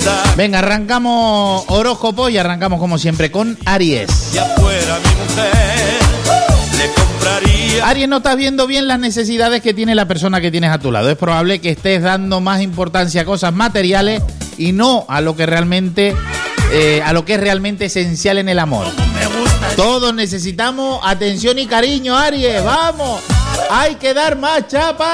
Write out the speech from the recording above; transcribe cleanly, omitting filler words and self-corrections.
Venga, arrancamos horóscopo y arrancamos como siempre con Aries. Si afuera mi mujer le compraría. Aries, no estás viendo bien las necesidades que tiene la persona que tienes a tu lado. Es probable que estés dando más importancia a cosas materiales y no a lo que realmente, a lo que es realmente esencial en el amor. Todos necesitamos atención y cariño, Aries. Vamos, hay que dar más chapa.